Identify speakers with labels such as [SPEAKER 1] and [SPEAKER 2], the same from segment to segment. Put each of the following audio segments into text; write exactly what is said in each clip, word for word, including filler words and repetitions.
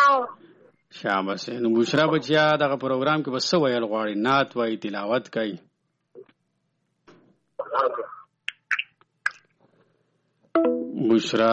[SPEAKER 1] شاباس. نو بشرا بچیا دغه پروګرام کې بس ویل غواړي نعت وای تلاوت کوي. بشرا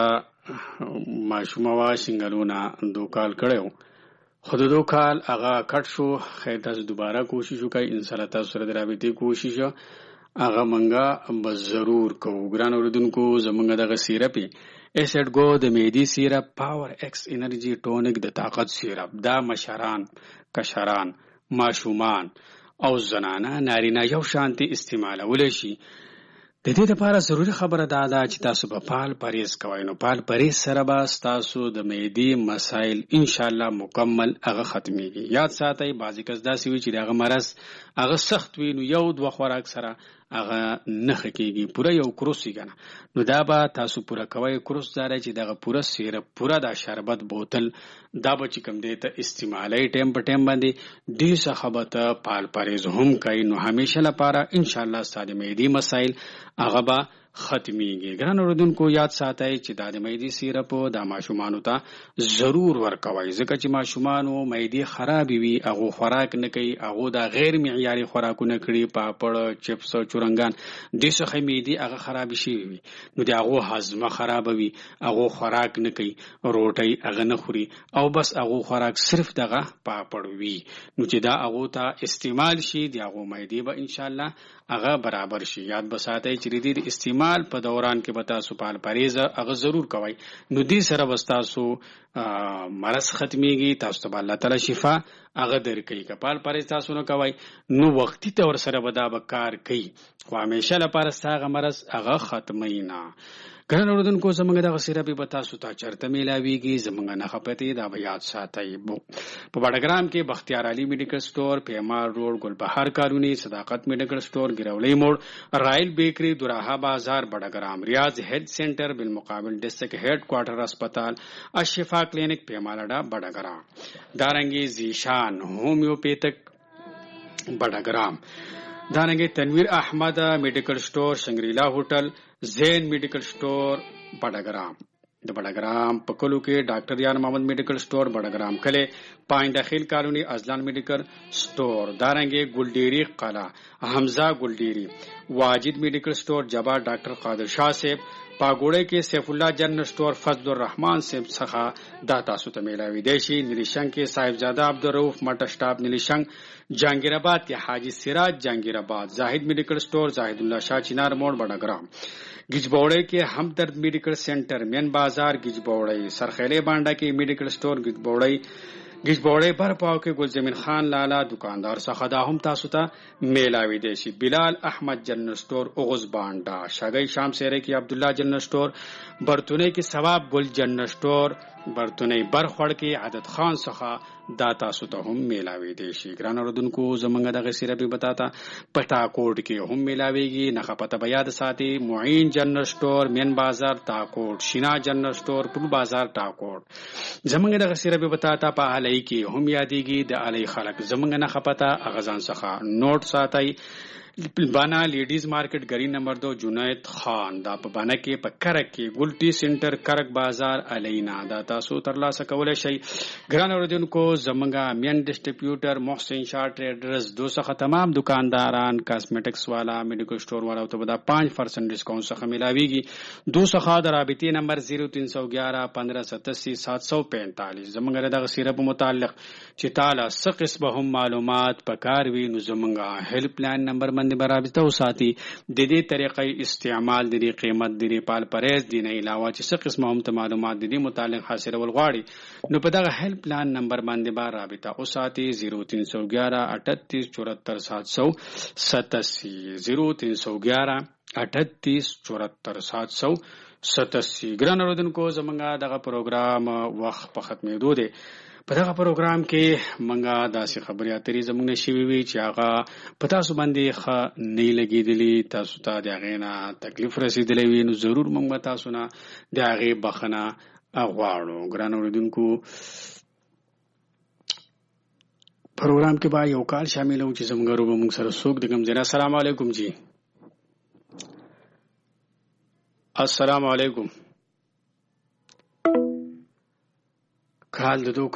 [SPEAKER 1] ماشومه وا سنگلونه دو کال کړو خود دو کال هغه کټ شو. خیر تاسو دوباره کوشش وکړئ ان شاء الله تاسو سره د رابطې کوشش هغه منګه بس ضرور کوو. ګران اوریدونکو زمونږ دغه سیرپ ایسډ گو د میدی سیرپ پاور ایکس انرژي ټونیک د طاقت سیرپ دا مشران کشران ماشومان او زنانه نارینه یو شانتي استعمالول شي. د دې لپاره ضروری خبره دا ده چې تاسو په پال پرهیز کوئ. نو پال پرهیز سره به تاسو د معدې مسایل ان شاء الله مکمل هغه ختميږي. یاد ساتئ بعضی کس داسې وي چې دغه مرض هغه سخت وي نو یو دوه خوراک سره هغه نه خکېږي پوره یو کروسي کنه. نو دا به تاسو پوره کوئ کروس داره چې دغه پوره سیرپ پوره دا شربت بوتل دا به چې کوم دی ته استعمالي ټیم په ټیم باندې دې څخه به ته پال پرهیز هم کوي. نو همیشه لپاره ان شاء الله ستاسو معدې مسایل هغه به ختميږي. ګران اوریدونکو یاد ساتئ چې دا د معدې سیرپ د ماشومانو ته ضرور ورکوي ځکه چې ماشومانو معدې خراب وي هغه خوراک نه کوي هغه د غیر معیاري خوراکونه کړي پاپړ چپس چورنګان د څخه معدې هغه خراب شي وي نو د هغه هضم خراب وي هغه خوراک نه کوي روټي هغه نه خوري او بس هغه خوراک صرف دغه پاپړ وي نو چې دا هغه ته استعمال شي د هغه معدې به ان شاء الله هغه برابر شي. یاد بساتئ چې د استعمال په دوران کې به تاسو پال پرهیز هغه ضرور کوئ نو دې سره به تاسو مرض ختميږي تاسو ته الله تعالی شفا هغه درکړي. کپال پرهیز تاسو نه کوئ نو وختي تور سره به دا به کار کوي خو همیشه لپاره هغه مرض هغه ختمي نه. ګران اوریدونکو زمونږ دغه سیرپ به تاسو ته چرته میلاویږي زمونږ نه خپته دا به یاد ساتئ. په بډګرام کې بختیار علي میډیکل سٹور پیمار روډ ګلبهار کارونی صداقت میډیکل سٹور ګراولې موړ رائل بیکری دوراها بازار بډګرام ریاض هیلث سنټر بالمقابل ډسټرکټ هیډ کوارټر هسپتال اشفا کلینک پیمالډا بډګرام دارنګي زیشان هومیوپیتک بډګرام دارنګي تنویر احمد میډیکل سٹور شنگریلا ہوٹل زین میډیکل سٹور بډګرام د بډګرام په کلو کې ډاکټر یان محمد میډیکل سٹور بډګرام کله پاینده خیل کالونی ازلان میډیکل سٹور دارنګي ګلډيري قلا حمزه ګلډيري واجد میډیکل سٹور جبا ډاکټر قادر شاه صاحب پاګوړې کې سیف الله جنرل سٹور فضل الرحمن صاحب څخه دا تاسو ته میلاوي دی شي. نلیشنګ کې صاحبزاده عبدالرؤف مټ سٹاپ نلیشنګ جهانگیرآباد کې حاجی سراج جهانگیرآباد زاهد میډیکل سٹور زاهد الله شاه چنار موړ بډګرام گجبوڑے کے ہمدرد میڈیکل سینٹر مین بازار گجبوڑے سرخیلے بانڈا کے میڈیکل سٹور گجبوڑے گجبوڑے بر پاو کے گل زمین خان لالا دکاندار سخدا هم تاسو ته میلاوي دی شي. بلال احمد جنرل سٹور اوغز بانڈا شاگئی شام سیرے کی عبداللہ جنرل سٹور برتنے کے ثواب گل جنرل سٹور برتنے برخوړ کې عادت خان څخه دا تاسو ته هم میلاوي دی شي. ګران اوردونکو زمونږ دغه سیرپ بتاتا پټا کوټ کې هم میلاويږي نه خپته بیا د ساتي معین جنرل سٹور مین بازار تا کوټ شینا جنرل سٹور پل بازار تا کوټ زمونږ دغه سیرپ بتاتا په علي کې هم یادېږي د علي خلک زمونږ نه خپته اغزان څخه نوٹ ساتي. بانا لیڈیز مارکیٹ گری نمبر دو جنید خان دا په بانا کې په کرک کې ګلټي سنټر کرک بازار الینا دا تاسو ترلاسه کولای شئ. ګران اوریدونکو زمونږه مین ډسټریبیوټر محسن شاه ټریډرز دوسخه تمام دکانداران کاسمیټکس والا میډیکل سٹور والا ته دا پانچ پرسنٹ ډسکاؤنٹ څخه ملاويږي. دوسخه د رابطې نمبر زیرو تین سو گیارہ پندرہ ستاسی سات سو پینتالیس زمونږه دغه سیرپ متعلق چې تعالی څه قسمه هم معلومات پکار وي نو زمونږه هیلپ لاین نمبر باندې برابطه وساتي د دې طریقې استعمال د دې قیمت د دې پال پرهیز دی نه علاوه چې څه قسمه هم معلومات د دې متعلق حاصلول غواړي نو په دغه هیلپ لاین نمبر باندې برابطه وساتي زیرو تین سو گیارہ اٹھتیس چوہتر سات سو ستاسی زیرو تین سو گیارہ اٹھتیس چوہتر سات سو ستاسی. ګران اوریدونکو زمونږه دغه پروګرام وخت په ختمېدو دی. په دغه پروګرام کې منګه داسې خبرې اترې زموږ نشوي وي چې هغه په تاسو باندې ښه نه لګېدلي تاسو ته د هغې نه تکلیف رسېدلی وي نو ضرور موږ به تاسو نه د هغې بخښنه غواړو. ګران اورېدونکو پروګرام کې به یو کال شامل و چې زموږ روبه موږ سره څوک د کوم ځای نه. السلام علیکم جی. السلام علیکم. کال د دو